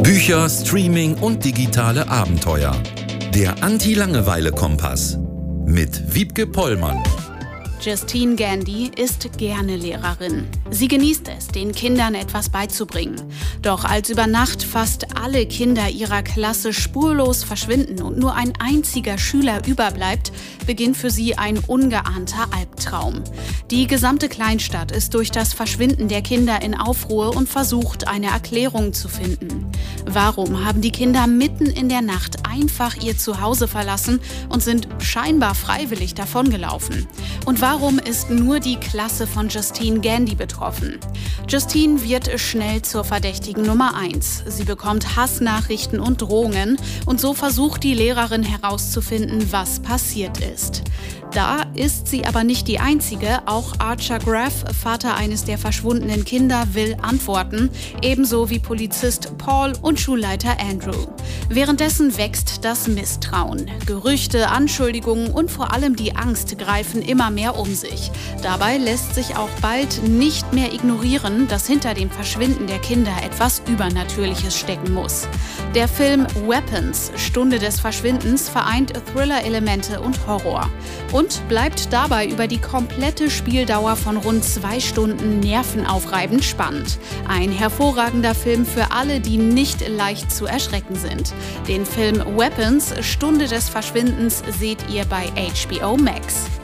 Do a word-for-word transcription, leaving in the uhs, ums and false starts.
Bücher, Streaming und digitale Abenteuer. Der Anti-Langeweile-Kompass mit Wiebke Pollmann. Justine Gandy ist gerne Lehrerin. Sie genießt es, den Kindern etwas beizubringen. Doch als über Nacht fast alle Kinder ihrer Klasse spurlos verschwinden und nur ein einziger Schüler überbleibt, beginnt für sie ein ungeahnter Albtraum. Die gesamte Kleinstadt ist durch das Verschwinden der Kinder in Aufruhr und versucht, eine Erklärung zu finden. Warum haben die Kinder mitten in der Nacht einfach ihr Zuhause verlassen und sind scheinbar freiwillig davongelaufen? Und warum ist nur die Klasse von Justine Gandy betroffen? Justine wird schnell zur Verdächtigen Nummer eins. Sie bekommt Hassnachrichten und Drohungen und so versucht die Lehrerin herauszufinden, was passiert ist. Da ist sie aber nicht die Einzige. Auch Archer Graff, Vater eines der verschwundenen Kinder, will antworten, ebenso wie Polizist Paul und Schulleiter Andrew. Währenddessen wächst das Misstrauen. Gerüchte, Anschuldigungen und vor allem die Angst greifen immer mehr um sich. Dabei lässt sich auch bald nicht mehr ignorieren, dass hinter dem Verschwinden der Kinder etwas Übernatürliches stecken muss. Der Film Weapons, Stunde des Verschwindens, vereint Thriller-Elemente und Horror. Und bleibt dabei über die komplette Spieldauer von rund zwei Stunden nervenaufreibend spannend. Ein hervorragender Film für alle, die nicht leicht zu erschrecken sind. Den Film Weapons, Stunde des Verschwindens, seht ihr bei H B O Max.